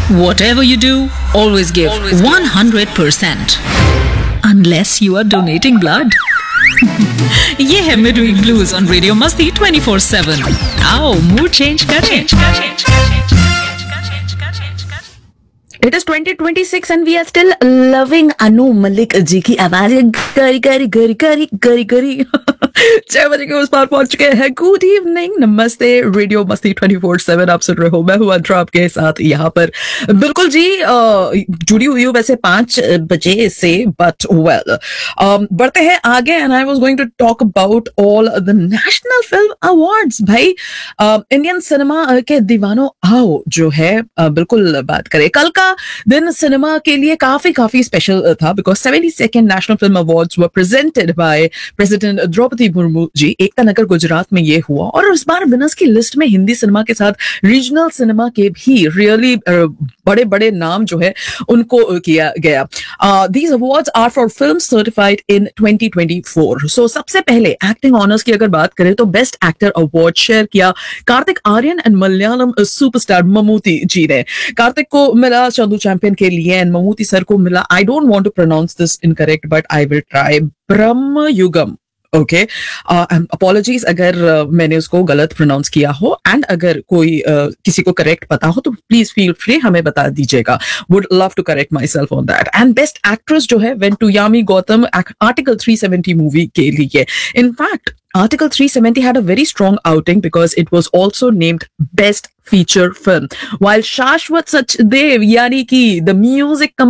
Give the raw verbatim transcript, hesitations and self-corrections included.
Whatever you do, always give Always give. one hundred percent. Unless you are donating blood. ये है Midweek Blues on Radio Masti twenty-four seven. आओ mood change करें. It is twenty twenty-six and we are still loving Anu Malik जी की आवाज गरी गरी गरी गरी गरी गरी छह बजे के उस पार पहुंच चुके हैं. गुड इवनिंग, नमस्ते. रेडियो मस्ती ट्वेंटी फोर सेवन आप सुन रहे हो. मैं हूं अंतरा आपके साथ यहाँ पर. बिल्कुल जी, जुड़ी हुई हूँ वैसे पांच बजे से, बट वेल बढ़ते हैं आगे. And I was going to talk about all the national film awards. भाई इंडियन सिनेमा के दीवानों आओ जो है, uh, बिल्कुल बात करें. कल का दिन सिनेमा के लिए काफी काफी स्पेशल था because seventy second national film awards were presented by president Draupadi Murmu ji. Ekta Nagar Gujarat में ये हुआ और इस बार विनर्स की लिस्ट में हिंदी सिनेमा के साथ रीजनल सिनेमा के भी रियली बड़े बड़े नाम जो है उनको किया गया. These awards are for films certified in twenty twenty four. सो सबसे पहले एक्टिंग ऑनर्स की अगर बात करें तो बेस्ट एक्टर अवार्ड शेयर किया कार्तिक आर्यन एंड मलयालम सुपरस्टार ममूटी जी ने. कार्तिक को मिला चंदू चैंपियन के लिए एंड ममूटी सर को मिला, I don't want to pronounce this incorrect but I will try, Brahma युगम. Okay, apologies अगर uh, मैंने उसको गलत प्रोनाउंस किया हो. एंड अगर कोई uh, किसी को करेक्ट पता हो तो प्लीज फील फ्री हमें बता दीजिएगा. Would love to correct my self on that. And best actress जो है went to Yami Gautam article three seventy movie के लिए. In fact Article three seventy had a very strong outing because it was also named Best Feature Film. While Shashwat Sachdev, yani ki the music